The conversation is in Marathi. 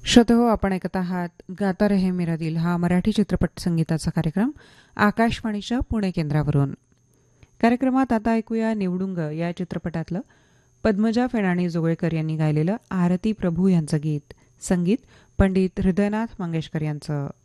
श्रोतेहो, आपण ऐकत आहात गाता रहे मेरा दिल हा मराठी चित्रपट संगीताचा कार्यक्रम आकाशवाणीच्या पुणे केंद्रावरून. कार्यक्रमात आता ऐकूया निवडुंग या चित्रपटातलं पद्मजा फेणाणी जोगळेकर यांनी गायलेलं आरती प्रभू यांचं गीत. संगीत पंडित हृदयनाथ मंगेशकर यांचं.